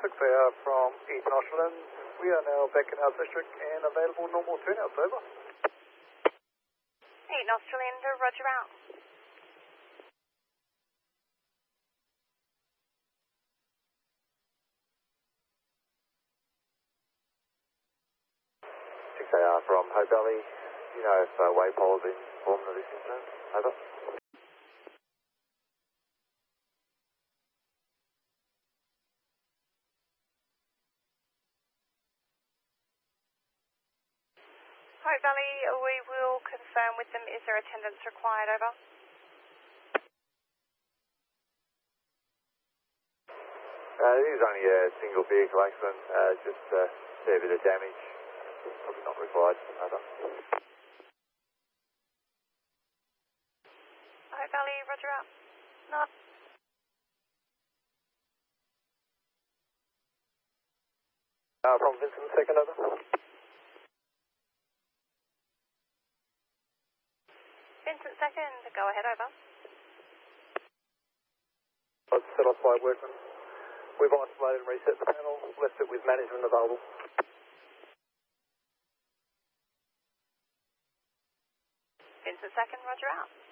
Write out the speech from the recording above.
6AR from East Auckland. We are now back in our district and available normal turnouts, over. 8 Australander, roger out. From Hope Valley, you know if Waypole's informed of this incident? Over. Hope Valley, we will confirm with them. Is there attendance required? Over. It is only a single vehicle accident, just a fair bit of damage. Probably not required. Over. Hope Valley, roger out. No. From Vincent, second, over. Vincent, second, go ahead, over. Let's set off by workmen. We've isolated and reset the panel, left it with management available. Vincent, second, roger out.